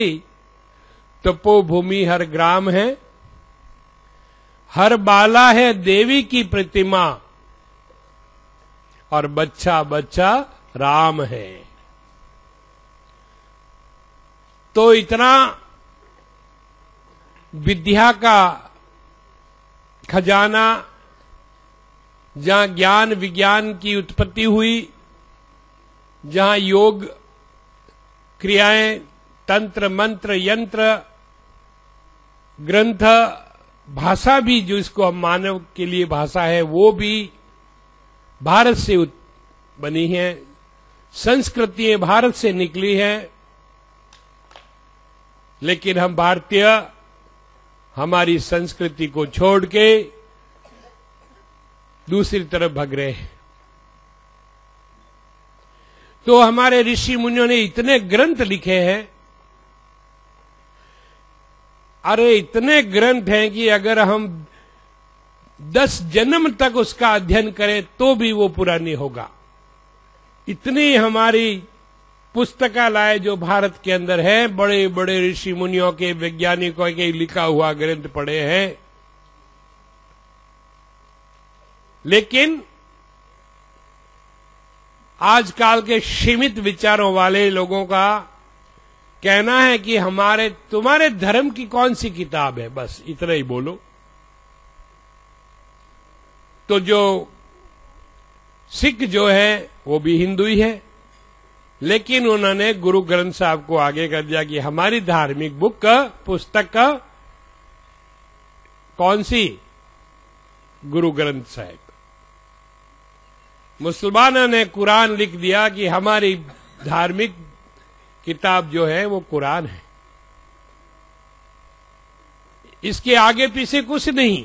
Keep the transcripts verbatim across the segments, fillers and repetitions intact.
तपोभूमि हर ग्राम है, हर बाला है देवी की प्रतिमा, और बच्चा बच्चा राम है। तो इतना विद्या का खजाना, जहां ज्ञान विज्ञान की उत्पत्ति हुई, जहां योग क्रियाएं, तंत्र मंत्र यंत्र ग्रंथ, भाषा भी जो इसको हम मानव के लिए भाषा है वो भी भारत से बनी है, संस्कृतियां भारत से निकली हैं। लेकिन हम भारतीय हमारी संस्कृति को छोड़ के दूसरी तरफ भग रहे हैं। तो हमारे ऋषि मुनियों ने इतने ग्रंथ लिखे हैं, अरे इतने ग्रंथ हैं कि अगर हम दस जन्म तक उसका अध्ययन करें तो भी वो पूरा नहीं होगा। इतनी हमारी पुस्तकालय जो भारत के अंदर है, बड़े बड़े ऋषि मुनियों के, वैज्ञानिकों के लिखा हुआ ग्रंथ पढ़े हैं। लेकिन आजकल के सीमित विचारों वाले लोगों का कहना है कि हमारे तुम्हारे धर्म की कौन सी किताब है, बस इतना ही बोलो। तो जो सिख जो है वो भी हिंदू ही है, लेकिन उन्होंने गुरु ग्रंथ साहब को आगे कर दिया कि हमारी धार्मिक बुक का पुस्तक का कौन सी, गुरु ग्रंथ साहब। मुसलमानों ने कुरान लिख दिया कि हमारी धार्मिक किताब जो है वो कुरान है, इसके आगे पीछे कुछ नहीं।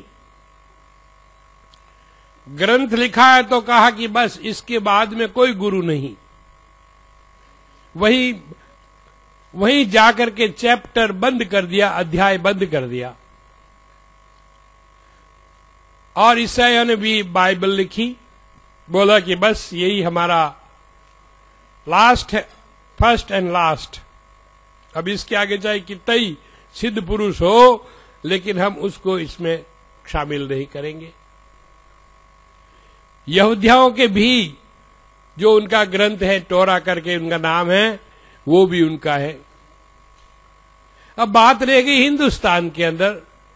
ग्रंथ लिखा है तो कहा कि बस इसके बाद में कोई गुरु नहीं। वही वहीं जाकर के चैप्टर बंद कर दिया, अध्याय बंद कर दिया। और ईसाइयों ने भी बाइबल लिखी, बोला कि बस यही हमारा लास्ट है, फर्स्ट एंड लास्ट। अब इसके आगे चाहे कितना ही सिद्ध पुरुष हो, लेकिन हम उसको इसमें शामिल नहीं करेंगे। यहूदियों के भी जो उनका ग्रंथ है, टोरा करके उनका नाम है, वो भी उनका है। अब बात रह गई हिंदुस्तान के अंदर,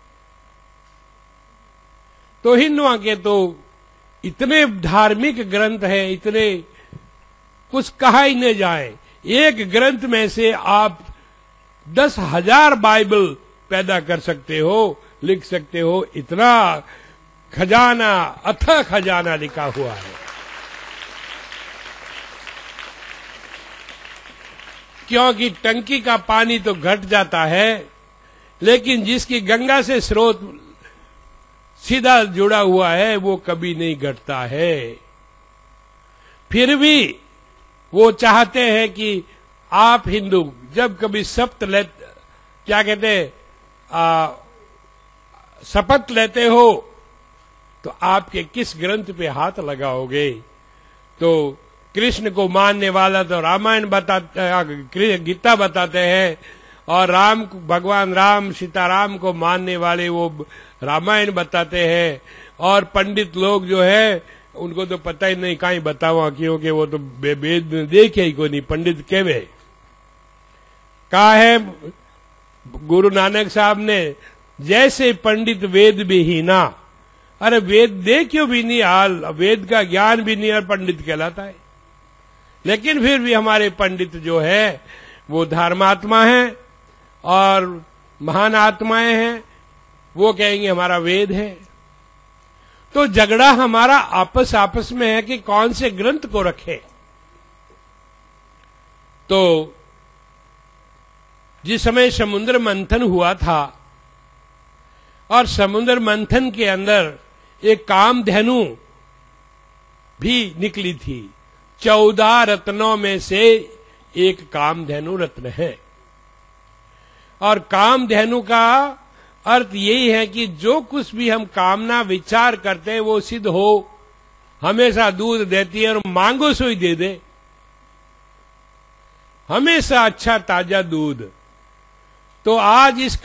तो हिंदुओं के तो इतने धार्मिक ग्रंथ हैं, इतने कुछ कहा ही न जाए। एक ग्रंथ में से आप दस हजार बाइबल पैदा कर सकते हो, लिख सकते हो। इतना खजाना, अथाह खजाना लिखा हुआ है। क्योंकि टंकी का पानी तो घट जाता है, लेकिन जिसकी गंगा से स्रोत सीधा जुड़ा हुआ है वो कभी नहीं घटता है। फिर भी वो चाहते हैं कि आप हिंदू जब कभी शपथ ले, क्या कहते हैं, शपथ लेते हो तो आपके किस ग्रंथ पे हाथ लगाओगे। तो कृष्ण को मानने वाला तो रामायण बताते, गीता बताते हैं, और राम भगवान राम सीताराम को मानने वाले वो रामायण बताते हैं। और पंडित लोग जो है उनको तो पता ही नहीं कहीं बतावा, क्योंकि वो तो वेद में देखे ही कोई नहीं। पंडित केवे कहा है गुरु नानक साहब ने, जैसे पंडित वेद भी ही ना। अरे वेद दे क्यों भी नहीं, हाल वेद का ज्ञान भी नहीं और पंडित कहलाता है। लेकिन फिर भी हमारे पंडित जो है वो धर्मात्मा है और महान आत्माएं हैं, वो कहेंगे हमारा वेद है। तो झगड़ा हमारा आपस आपस में है कि कौन से ग्रंथ को रखे। तो जिस समय समुद्र मंथन हुआ था, और समुद्र मंथन के अंदर एक कामधेनु भी निकली थी। चौदह रत्नों में से एक कामधेनु रत्न है। और कामधेनु का अर्थ यही है कि जो कुछ भी हम कामना विचार करते हैं वो सिद्ध हो। हमेशा दूध देती है और मांगो सो ही दे दे, हमेशा अच्छा ताजा दूध। तो आज इस